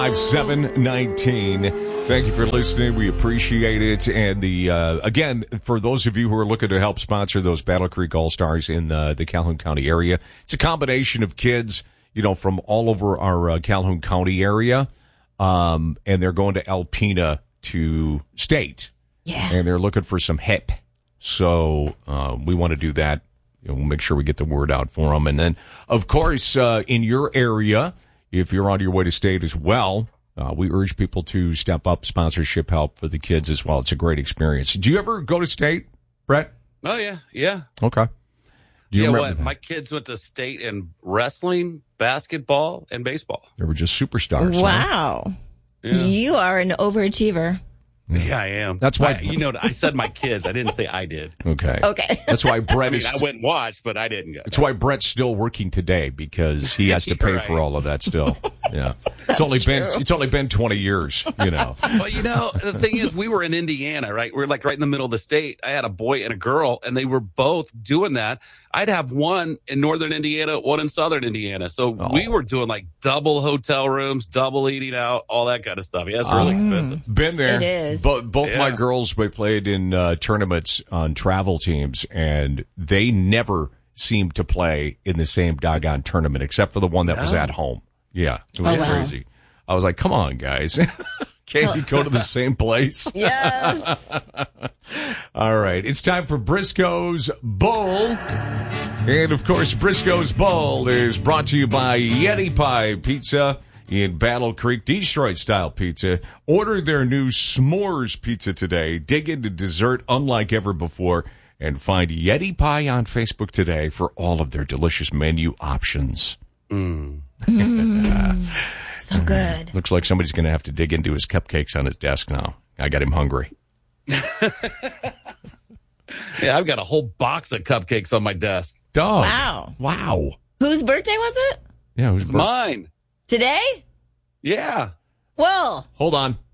719. Thank you for listening. We appreciate it. And again, for those of you who are looking to help sponsor those Battle Creek All-Stars in the Calhoun County area, it's a combination of kids, from all over our Calhoun County area. And they're going to Alpena to state. Yeah. And they're looking for some help. So we want to do that. We'll make sure we get the word out for them. And then, of course, in your area, if you're on your way to state as well, we urge people to step up sponsorship help for the kids as well. It's a great experience. Do you ever go to state, Brett? Oh, yeah. Yeah. Okay. Do you remember that? My kids went to state in wrestling, basketball, and baseball. They were just superstars. Wow. Huh? Yeah. You are an overachiever. Yeah, I am. That's why. I said my kids. I didn't say I did. Okay. Okay. That's why Brett I went and watched, but I didn't go. That's why Brett's still working today, because he has to pay for all of that still. Yeah. It's only been 20 years, Well, the thing is, we were in Indiana, right? We're like right in the middle of the state. I had a boy and a girl, and they were both doing that. I'd have one in northern Indiana, one in southern Indiana. So we were doing like double hotel rooms, double eating out, all that kind of stuff. Yeah, it's really expensive. Been there. It is. Both my girls played in tournaments on travel teams, and they never seemed to play in the same doggone tournament, except for the one that was at home. Yeah, it was crazy. I was like, come on, guys. Can't you go to the same place? Yes. All right. It's time for Briscoe's Bowl. And, of course, Briscoe's Bowl is brought to you by Yeti Pie Pizza in Battle Creek, Detroit-style pizza. Order their new s'mores pizza today. Dig into dessert unlike ever before. And find Yeti Pie on Facebook today for all of their delicious menu options. So good. Looks like somebody's going to have to dig into his cupcakes on his desk now. I got him hungry. Yeah, I've got a whole box of cupcakes on my desk. Dog. Wow. Whose birthday was it? Yeah, It's mine. Today? Yeah. Well. Hold on.